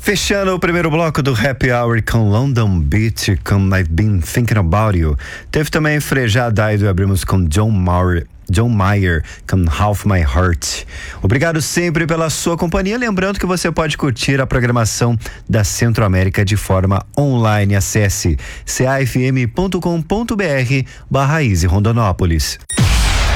Fechando o primeiro bloco do Happy Hour com London Beat, com I've Been Thinking About You. Teve também Frejá Daido e abrimos com John Mayer com Half My Heart. Obrigado sempre pela sua companhia. Lembrando que você pode curtir a programação da Centro-América de forma online. Acesse cafm.com.br/Easy Rondonópolis.